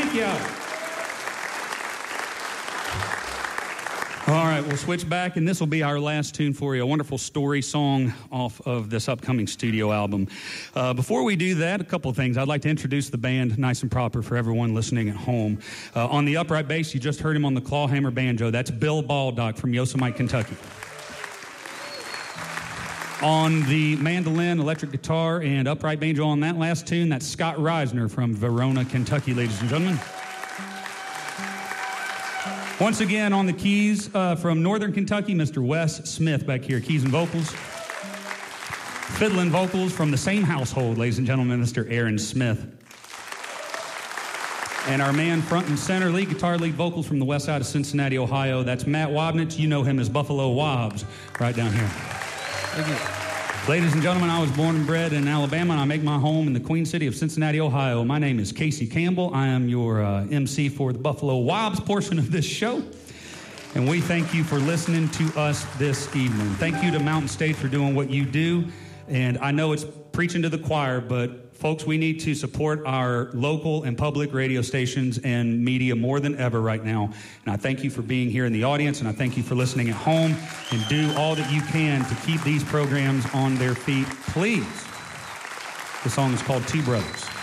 Thank you. All right, we'll switch back, and this will be our last tune for you, a wonderful story song off of this upcoming studio album. Before we do that, a couple of things. I'd like to introduce the band nice and proper for everyone listening at home. On the upright bass, you just heard him on the clawhammer banjo. That's Bill Baldock from Yosemite, Kentucky. On the mandolin, electric guitar, and upright banjo on that last tune, that's Scott Reisner from Verona, Kentucky, ladies and gentlemen. Once again, on the keys from Northern Kentucky, Mr. Wes Smith back here, keys and vocals. Fiddling vocals from the same household, ladies and gentlemen, Mr. Aaron Smith. And our man front and center, lead guitar, lead vocals from the west side of Cincinnati, Ohio, that's Matt Wobnitz. You know him as Buffalo Wobbs, right down here. Thank you. Ladies and gentlemen, I was born and bred in Alabama, and I make my home in the Queen City of Cincinnati, Ohio. My name is Casey Campbell. I am your MC for the Buffalo Wobbs portion of this show, and we thank you for listening to us this evening. Thank you to Mountain State for doing what you do, and I know it's preaching to the choir, but folks, we need to support our local and public radio stations and media more than ever right now. And I thank you for being here in the audience, and I thank you for listening at home, and do all that you can to keep these programs on their feet, please. The song is called Two Brothers.